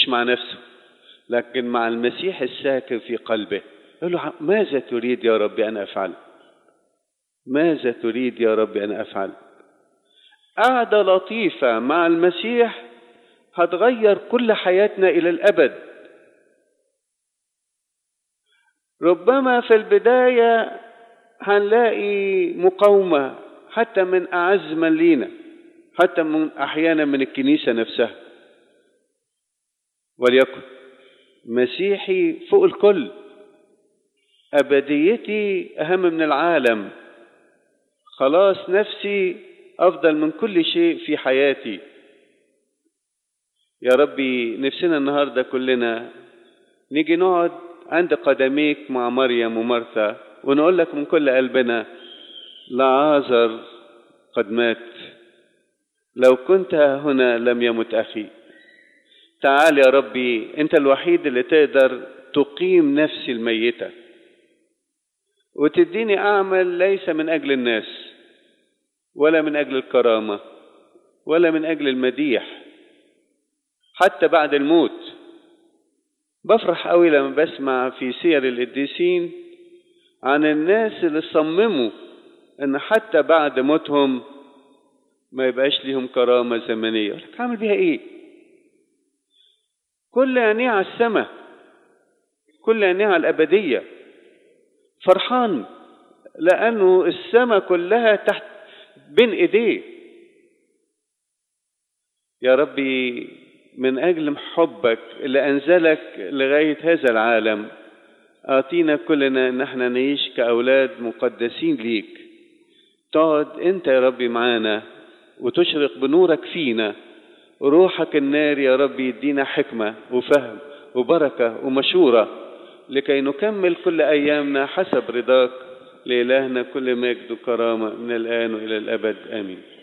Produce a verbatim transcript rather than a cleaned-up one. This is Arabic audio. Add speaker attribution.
Speaker 1: مع نفسه، لكن مع المسيح الساكن في قلبه يقول له ماذا تريد يا رب أن أفعل؟ ماذا تريد يا رب أن أفعل؟ قعدة لطيفة مع المسيح هتغير كل حياتنا إلى الأبد. ربما في البداية هنلاقي مقاومة حتى من أعز من لينا، حتى من أحيانا من الكنيسة نفسها، وليكن مسيحي فوق الكل، أبديتي أهم من العالم، خلاص نفسي أفضل من كل شيء في حياتي. يا ربي نفسنا النهاردة كلنا نيجي نقعد عند قدميك مع مريم ومرثا ونقول لك من كل قلبنا لعازر قد مات، لو كنت هنا لم يمت أخي. تعال يا ربي، أنت الوحيد اللي تقدر تقيم نفسي الميتة وتديني أعمل ليس من أجل الناس ولا من أجل الكرامة ولا من أجل المديح، حتى بعد الموت. بفرح قوي لما بسمع في سير القديسين عن الناس اللي صمموا ان حتى بعد موتهم ما يبقاش ليهم كرامة زمنية. لك عامل بيها ايه؟ كل عينيه على السماء، كل عينيه على الأبدية، فرحان لأنه السماء كلها تحت بين ايديه. يا ربي من أجل حبك اللي أنزلك لغاية هذا العالم أعطينا كلنا أن احنا نعيش كأولاد مقدسين ليك. تقعد أنت يا ربي معانا وتشرق بنورك فينا، روحك النار يا ربي يدينا حكمة وفهم وبركة ومشورة لكي نكمل كل أيامنا حسب رضاك. لإلهنا كل مجد وكرامة من الآن وإلى الأبد، آمين.